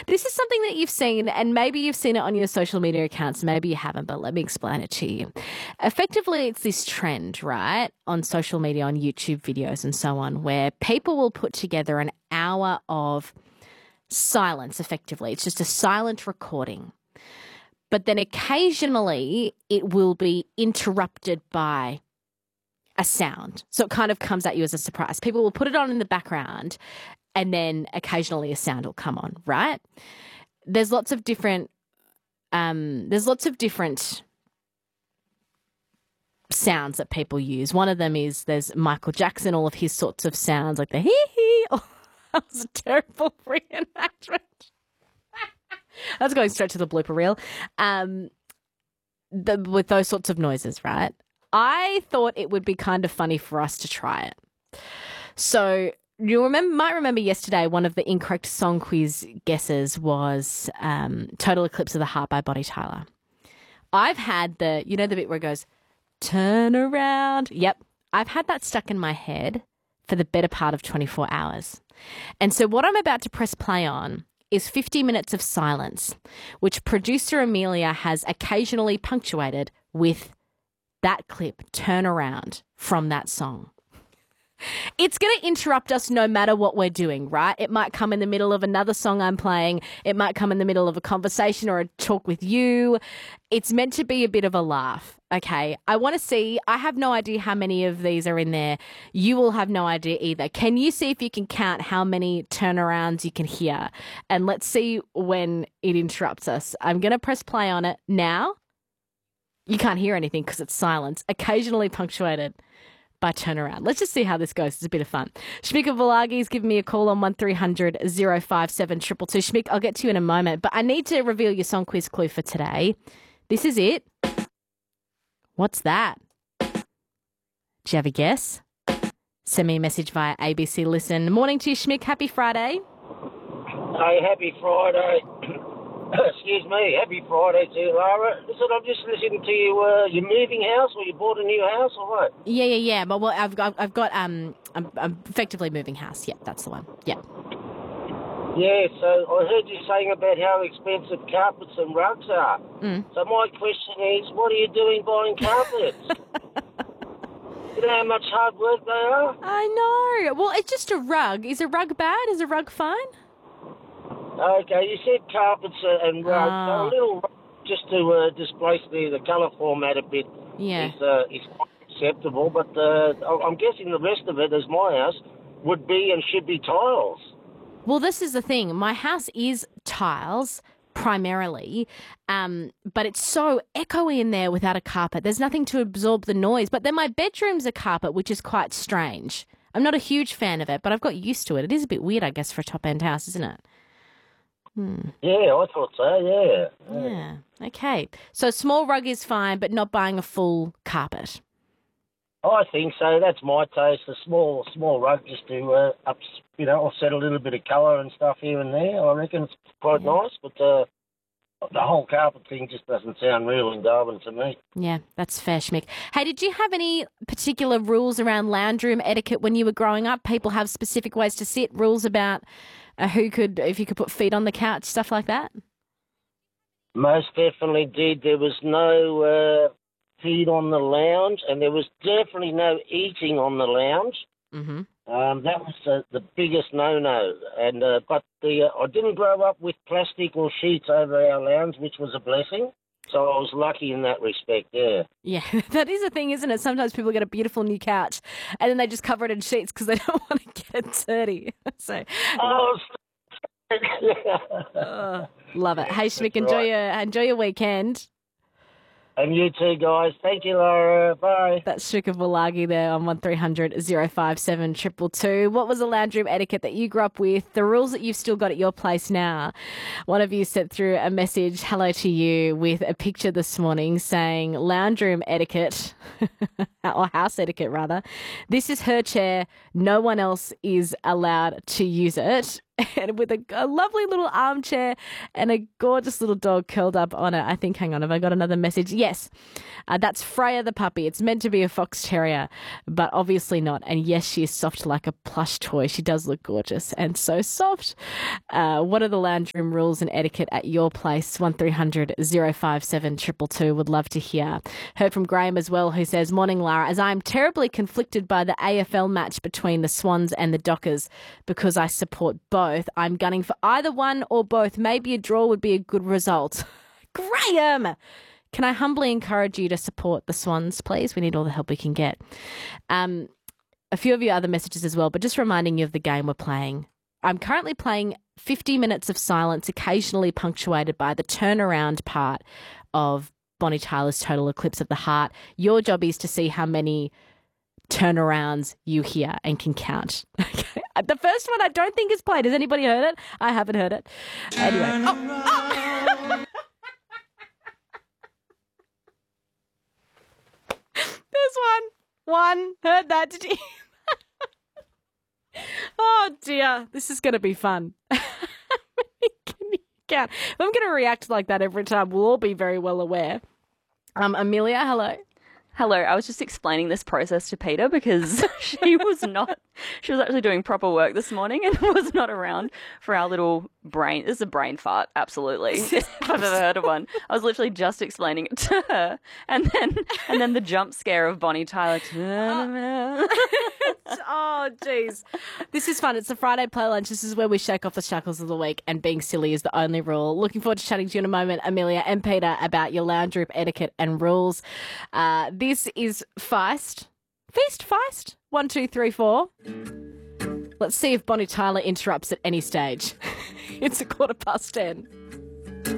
This is something that you've seen, and maybe you've seen it on your social media accounts, maybe you haven't, but let me explain it to you. Effectively, it's this trend, right, on social media, on YouTube videos and so on, where people will put together an hour of silence, effectively. It's just a silent recording. But then occasionally it will be interrupted by a sound. So it kind of comes at you as a surprise. People will put it on in the background and then occasionally a sound will come on, right? There's lots of different sounds that people use. One of them is there's Michael Jackson, all of his sorts of sounds like the hee hee. Oh, that was a terrible reenactment. That's going straight to the blooper reel. With those sorts of noises, right? I thought it would be kind of funny for us to try it. So you might remember yesterday one of the incorrect song quiz guesses was Total Eclipse of the Heart by Bonnie Tyler. I've had the bit where it goes, turn around. Yep. I've had that stuck in my head for the better part of 24 hours. And so what I'm about to press play on is 50 minutes of silence, which producer Amelia has occasionally punctuated with that clip, turn around, from that song. It's going to interrupt us no matter what we're doing, right? It might come in the middle of another song I'm playing. It might come in the middle of a conversation or a talk with you. It's meant to be a bit of a laugh, okay? I want to see. I have no idea how many of these are in there. You will have no idea either. Can you see if you can count how many turnarounds you can hear? And let's see when it interrupts us. I'm going to press play on it now. You can't hear anything because it's silence, occasionally punctuated by turnaround. Let's just see how this goes. It's a bit of fun. Shmika Volagi is giving me a call on 1300 057 222. Shmik, I'll get to you in a moment, but I need to reveal your song quiz clue for today. This is it. What's that? Do you have a guess? Send me a message via ABC Listen. Morning to you, Shmik. Happy Friday. Hey, happy Friday. Excuse me, happy Friday to you, Lara. Listen, I'm just listening to you. You're moving house, or you bought a new house, or what? Yeah. Well, I'm effectively moving house. Yeah, that's the one. Yeah. Yeah. So I heard you saying about how expensive carpets and rugs are. So my question is, what are you doing buying carpets? You know how much hard work they are? I know. Well, it's just a rug. Is a rug bad? Is a rug fine? Okay, you said carpets and rugs. So a little just to displace the colour format a bit is quite acceptable. But I'm guessing the rest of it, as my house, would be and should be tiles. Well, this is the thing. My house is tiles primarily, but it's so echoey in there without a carpet. There's nothing to absorb the noise. But then my bedroom's a carpet, which is quite strange. I'm not a huge fan of it, but I've got used to it. It is a bit weird, I guess, for a top-end house, isn't it? Yeah, I thought so, Yeah. Okay. So small rug is fine, but not buying a full carpet. I think so. That's my taste. A small rug just to offset a little bit of colour and stuff here and there. I reckon it's quite nice, but the whole carpet thing just doesn't sound real in Darwin to me. Yeah, that's fair, Schmick. Hey, did you have any particular rules around lounge room etiquette when you were growing up? People have specific ways to sit, rules about if you could put feet on the couch, stuff like that? Most definitely did. There was no feet on the lounge, and there was definitely no eating on the lounge. Mm-hmm. That was the biggest no-no. And but I didn't grow up with plastic or sheets over our lounge, which was a blessing. So I was lucky in that respect, yeah. Yeah, that is a thing, isn't it? Sometimes people get a beautiful new couch and then they just cover it in sheets because they don't want to get it dirty. So, love it. Hey, Schmick, enjoy your weekend. And you too, guys. Thank you, Laura. Bye. That's Shrika Volagi there on 1300 057 222. What was the lounge room etiquette that you grew up with? The rules that you've still got at your place now. One of you sent through a message, hello to you, with a picture this morning saying lounge room etiquette, or house etiquette rather. This is her chair. No one else is allowed to use it. and with a lovely little armchair and a gorgeous little dog curled up on it. I think, hang on, have I got another message? Yes, that's Freya the puppy. It's meant to be a fox terrier, but obviously not. And yes, she is soft like a plush toy. She does look gorgeous and so soft. What are the lounge room rules and etiquette at your place? 1300 057 222. Would love to hear. Heard from Graham as well, who says, morning, Lara. As I'm terribly conflicted by the AFL match between the Swans and the Dockers because I support both. I'm gunning for either one or both. Maybe a draw would be a good result. Graham, can I humbly encourage you to support the Swans, please? We need all the help we can get. A few of your other messages as well, but just reminding you of the game we're playing. I'm currently playing 50 minutes of silence, occasionally punctuated by the turnaround part of Bonnie Tyler's Total Eclipse of the Heart. Your job is to see how many turnarounds you hear and can count. Okay. The first one I don't think is played. Has anybody heard it? I haven't heard it. Anyway. Oh. There's one. Heard that, did you? Oh dear. This is going to be fun. Can you count? If I'm going to react like that every time, we'll all be very well aware. Amelia, hello. Hello, I was just explaining this process to Peter because she was actually doing proper work this morning and was not around for our little brain. This is a brain fart, absolutely. If I've ever heard of one. I was literally just explaining it to her. And then the jump scare of Bonnie Tyler. Oh, jeez. This is fun. It's the Friday Play Lunch. This is where we shake off the shackles of the week, and being silly is the only rule. Looking forward to chatting to you in a moment, Amelia and Peter, about your lounge group etiquette and rules. This is Feist. Feast? 1, 2, 3, 4. Let's see if Bonnie Tyler interrupts at any stage. It's 10:15.